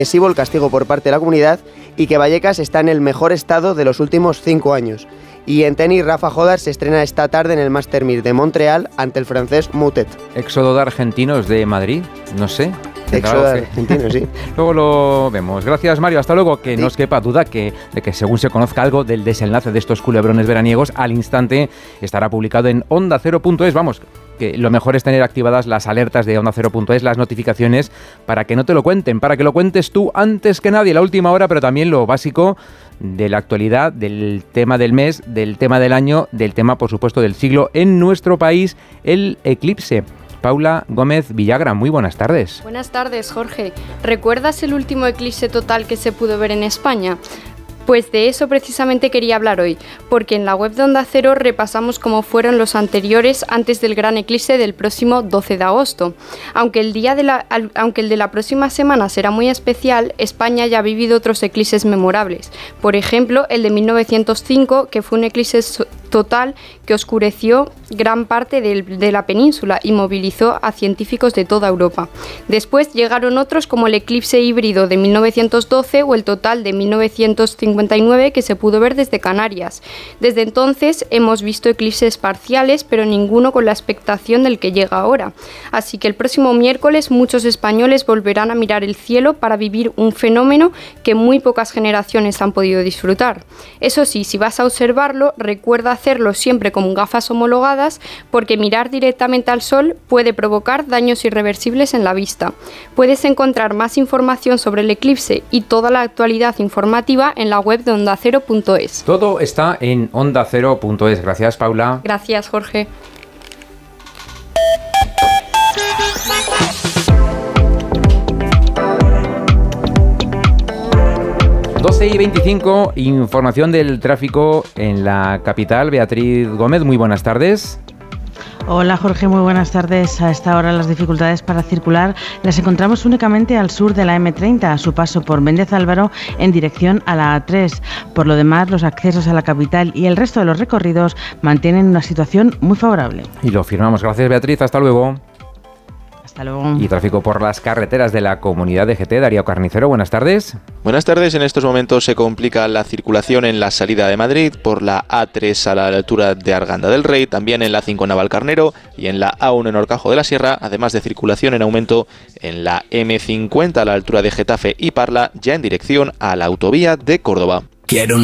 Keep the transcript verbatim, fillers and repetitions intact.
excesivo el castigo por parte de la comunidad y que Vallecas está en el mejor estado de los últimos cinco años. Y en tenis, Rafa Jodar se estrena esta tarde en el Master mil de Montreal ante el francés Moutet. Éxodo de argentinos de Madrid, no sé. Éxodo de argentinos, sí. Luego lo vemos. Gracias, Mario. Hasta luego. Que sí. No os quepa duda que, de que según se conozca algo del desenlace de estos culebrones veraniegos, al instante estará publicado en onda cero punto es. Vamos, que lo mejor es tener activadas las alertas de onda cero punto es, las notificaciones, para que no te lo cuenten, para que lo cuentes tú antes que nadie, la última hora, pero también lo básico de la actualidad, del tema del mes, del tema del año, del tema, por supuesto, del siglo en nuestro país, el eclipse. Paula Gómez Villagra, muy buenas tardes. Buenas tardes, Jorge. ¿Recuerdas el último eclipse total que se pudo ver en España? Pues de eso precisamente quería hablar hoy, porque en la web de Onda Cero repasamos cómo fueron los anteriores antes del gran eclipse del próximo doce de agosto. Aunque el, día de la, aunque el de la próxima semana será muy especial, España ya ha vivido otros eclipses memorables. Por ejemplo, el de mil novecientos cinco, que fue un eclipse total que oscureció gran parte del, de la península y movilizó a científicos de toda Europa. Después llegaron otros como el eclipse híbrido de mil novecientos doce o el total de mil novecientos cincuenta y nueve que se pudo ver desde Canarias. Desde entonces hemos visto eclipses parciales, pero ninguno con la expectación del que llega ahora. Así que el próximo miércoles muchos españoles volverán a mirar el cielo para vivir un fenómeno que muy pocas generaciones han podido disfrutar. Eso sí, si vas a observarlo, recuerda hacerlo siempre con gafas homologadas, porque mirar directamente al sol puede provocar daños irreversibles en la vista. Puedes encontrar más información sobre el eclipse y toda la actualidad informativa en la web de onda cero punto es. Todo está en onda cero punto es. Gracias, Paula. Gracias, Jorge. doce y veinticinco, información del tráfico en la capital. Beatriz Gómez, muy buenas tardes. Hola Jorge, muy buenas tardes. A esta hora las dificultades para circular las encontramos únicamente al sur de la eme treinta, a su paso por Méndez Álvaro en dirección a la a tres. Por lo demás, los accesos a la capital y el resto de los recorridos mantienen una situación muy favorable. Y lo firmamos. Gracias, Beatriz. Hasta luego. Hasta luego. Y tráfico por las carreteras de la comunidad de G T. Darío Carnicero, buenas tardes. Buenas tardes. En estos momentos se complica la circulación en la salida de Madrid por la a tres a la altura de Arganda del Rey, también en la cinco Navalcarnero y en la a uno en Horcajo de la Sierra, además de circulación en aumento en la eme cincuenta a la altura de Getafe y Parla, ya en dirección a la autovía de Córdoba. Quiero